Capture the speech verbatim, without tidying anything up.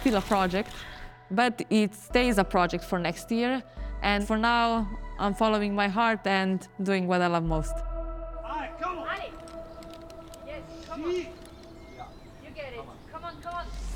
still a project, but it stays a project for next year. And for now, I'm following my heart and doing what I love most. Ali, come on. Ali. Yes, come on. You get it. Come on, come on.